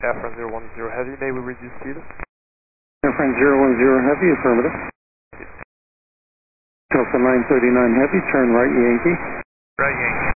Airframe 010 Heavy, may we reduce speed? Airframe 010 Heavy, affirmative. Delta 939 Heavy, turn right Yankee. Right Yankee.